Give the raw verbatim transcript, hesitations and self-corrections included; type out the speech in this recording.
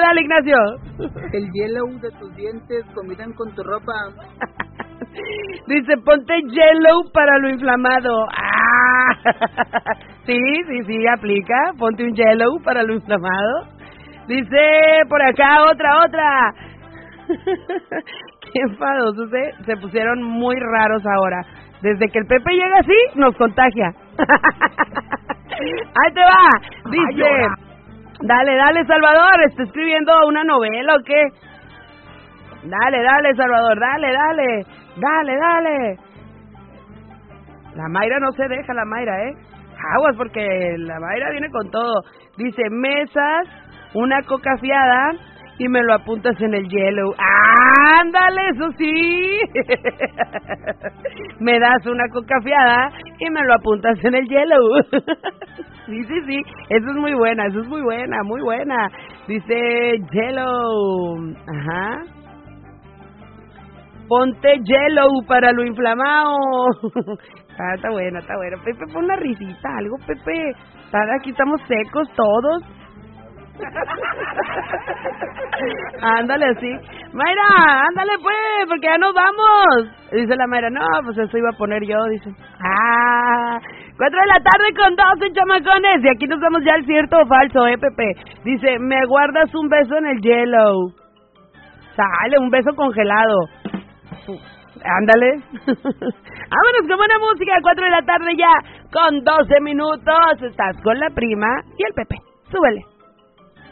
dale, Ignacio. El hielo de tus dientes combinan con tu ropa. Dice, ponte Yellow para lo inflamado. Ah, sí, sí, sí, aplica. Ponte un Yellow para lo inflamado. Dice, por acá, otra, otra. Qué enfadosos, ¿eh? Se pusieron muy raros ahora. Desde que el Pepe llega así, nos contagia. Ahí te va. Dice, dale, dale, Salvador. ¿Está escribiendo una novela o qué? Dale, dale, Salvador, dale, dale. Dale, dale. La Mayra no se deja, la Mayra, ¿eh? Aguas, porque la Mayra viene con todo. Dice, mesas, una coca fiada y me lo apuntas en el Yellow. ¡Ándale, eso sí! Me das una coca fiada y me lo apuntas en el Yellow. Sí, sí, sí. Eso es muy buena, eso es muy buena, muy buena. Dice Yellow. Ajá. Ponte Yellow para lo inflamado. Ah, está bueno, está bueno. Pepe, pon una risita, algo, Pepe. Aquí estamos secos todos. Ándale así. Mayra, ándale pues, porque ya nos vamos. Dice la Mayra, no, pues eso iba a poner yo, dice. Ah, cuatro de la tarde con doce chamacones. Y aquí nos vamos ya al cierto o falso, eh, Pepe. Dice, me guardas un beso en el Yellow. Sale, un beso congelado. Ándale. Vámonos con buena música. Cuatro de la tarde ya con doce minutos. Estás con la prima y el Pepe. Súbele.